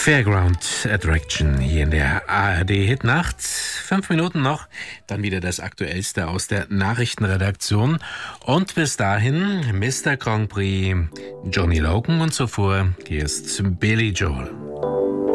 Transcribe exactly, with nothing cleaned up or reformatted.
Fairground Attraction hier in der A R D-Hitnacht. Fünf Minuten noch, dann wieder das Aktuellste aus der Nachrichtenredaktion. Und bis dahin Mister Grand Prix Johnny Logan und zuvor hier ist Billy Joel.